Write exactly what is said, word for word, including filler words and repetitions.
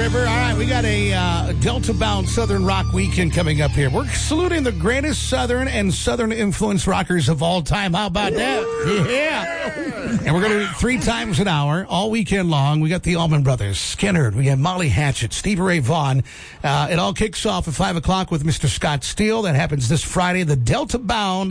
River. All right, we got a uh, Delta-bound Southern rock weekend coming up here. We're saluting the greatest Southern and Southern-influenced rockers of all time. How about that? Yeah. And we're going to do it three times an hour, all weekend long. We got the Allman Brothers, Skinner, we have Molly Hatchet, Stevie Ray Vaughan. Uh, it all kicks off at five o'clock with Mister Scott Steele. That happens this Friday. The Delta-bound